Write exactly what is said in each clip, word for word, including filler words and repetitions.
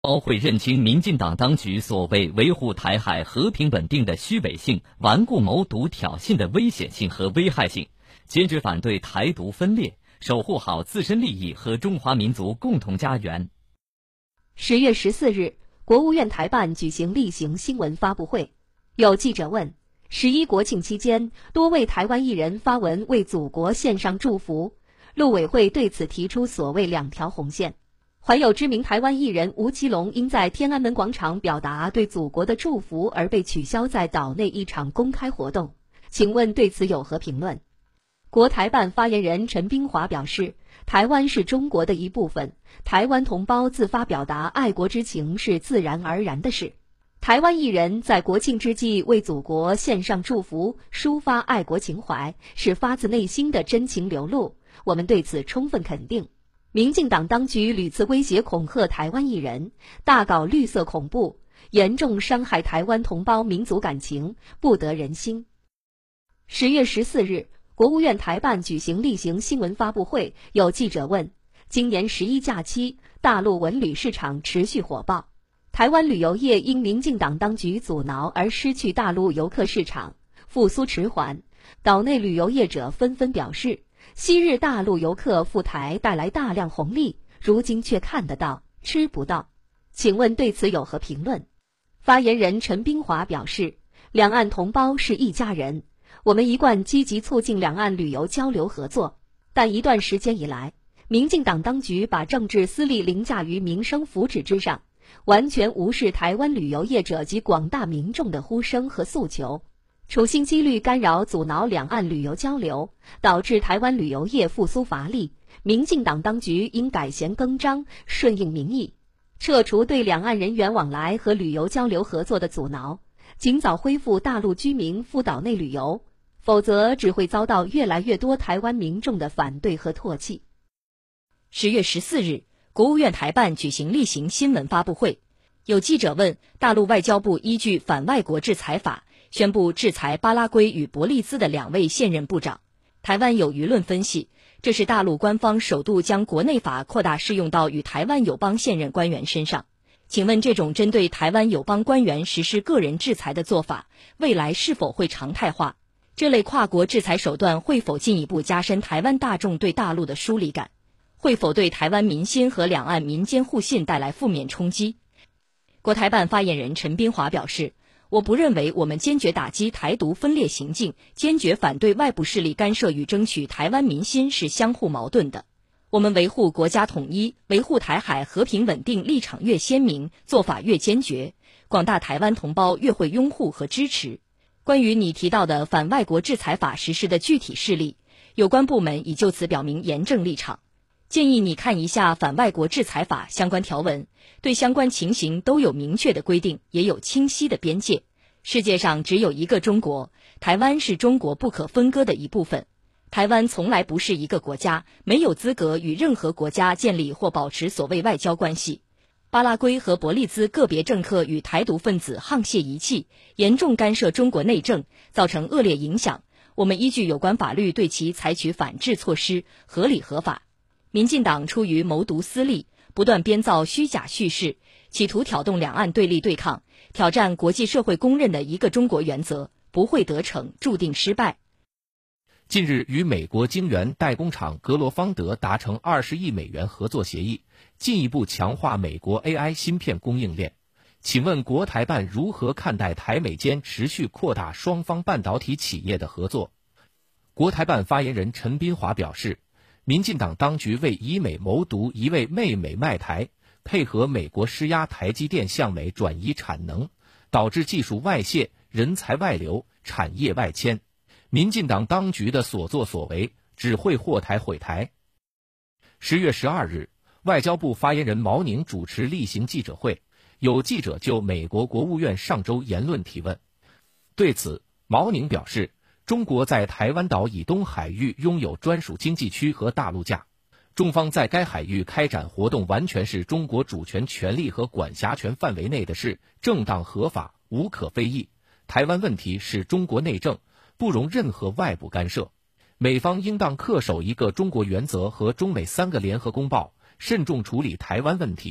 包会认清民进党当局所谓维护台海和平稳定的虚伪性、顽固谋独挑衅的危险性和危害性，坚决反对台独分裂，守护好自身利益和中华民族共同家园。 十月十四日，国务院台办举行例行新闻发布会，有记者问：十一国庆期间，多位台湾艺人发文为祖国献上祝福，陆委会对此提出所谓两条红线。怀有知名台湾艺人吴奇隆因在天安门广场表达对祖国的祝福而被取消在岛内一场公开活动，请问对此有何评论？国台办发言人陈冰华表示，台湾是中国的一部分，台湾同胞自发表达爱国之情是自然而然的事。台湾艺人在国庆之际为祖国献上祝福，抒发爱国情怀，是发自内心的真情流露，我们对此充分肯定。民进党当局屡次威胁恐吓台湾艺人，大搞绿色恐怖，严重伤害台湾同胞民族感情，不得人心。十月十四日，国务院台办举行例行新闻发布会，有记者问：今年十一假期，大陆文旅市场持续火爆，台湾旅游业因民进党当局阻挠而失去大陆游客市场，复苏迟缓，岛内旅游业者纷纷表示，昔日大陆游客赴台带来大量红利，如今却看得到，吃不到。请问对此有何评论？发言人陈冰华表示，两岸同胞是一家人，我们一贯积极促进两岸旅游交流合作，但一段时间以来，民进党当局把政治私利凌驾于民生福祉之上，完全无视台湾旅游业者及广大民众的呼声和诉求，处心积虑干扰阻挠两岸旅游交流，导致台湾旅游业复苏乏力。民进党当局应改弦更张，顺应民意，撤除对两岸人员往来和旅游交流合作的阻挠，尽早恢复大陆居民赴岛内旅游，否则只会遭到越来越多台湾民众的反对和唾弃。 十月十四日，国务院台办举行例行新闻发布会，有记者问：大陆外交部依据反外国制裁法宣布制裁巴拉圭与伯利兹的两位现任部长。台湾有舆论分析，这是大陆官方首度将国内法扩大适用到与台湾友邦现任官员身上。请问这种针对台湾友邦官员实施个人制裁的做法，未来是否会常态化？这类跨国制裁手段会否进一步加深台湾大众对大陆的疏离感？会否对台湾民心和两岸民间互信带来负面冲击？国台办发言人陈冰华表示，我不认为我们坚决打击台独分裂行径，坚决反对外部势力干涉与争取台湾民心是相互矛盾的。我们维护国家统一、维护台海和平稳定立场越鲜明，做法越坚决，广大台湾同胞越会拥护和支持。关于你提到的反外国制裁法实施的具体事例，有关部门已就此表明严正立场。建议你看一下反外国制裁法相关条文，对相关情形都有明确的规定，也有清晰的边界。世界上只有一个中国，台湾是中国不可分割的一部分。台湾从来不是一个国家，没有资格与任何国家建立或保持所谓外交关系。巴拉圭和伯利兹个别政客与台独分子沆瀣一气，严重干涉中国内政，造成恶劣影响。我们依据有关法律对其采取反制措施，合理合法。民进党出于谋独私利，不断编造虚假叙事，企图挑动两岸对立对抗，挑战国际社会公认的一个中国原则，不会得逞，注定失败。 近日与美国晶圆代工厂格罗方德达成二十亿美元合作协议，进一步强化美国 A I 芯片供应链。请问国台办如何看待台美间持续扩大双方半导体企业的合作？国台办发言人陈斌华表示，民进党当局为以美谋独，一味媚美卖台，配合美国施压台积电向美转移产能，导致技术外泄、人才外流、产业外迁。民进党当局的所作所为只会祸台毁台。十月十二日，外交部发言人毛宁主持例行记者会，有记者就美国国务院上周言论提问。对此，毛宁表示，中国在台湾岛以东海域拥有专属经济区和大陆架，中方在该海域开展活动完全是中国主权权利和管辖权范围内的事，正当合法，无可非议。台湾问题是中国内政，不容任何外部干涉。美方应当恪守一个中国原则和中美三个联合公报，慎重处理台湾问题，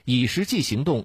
以实际行动